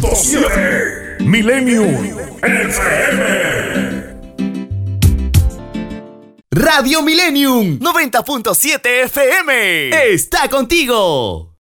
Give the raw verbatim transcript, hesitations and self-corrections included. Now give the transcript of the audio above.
punto siete Millennium F M. Radio Millennium noventa punto siete F M está contigo.